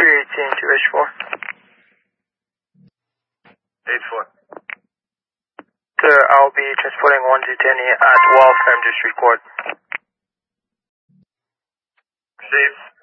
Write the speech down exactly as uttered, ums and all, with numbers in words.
three eighteen to H four. eight four. Sir, I'll be transporting one detainee at Waltham District Court. Chief.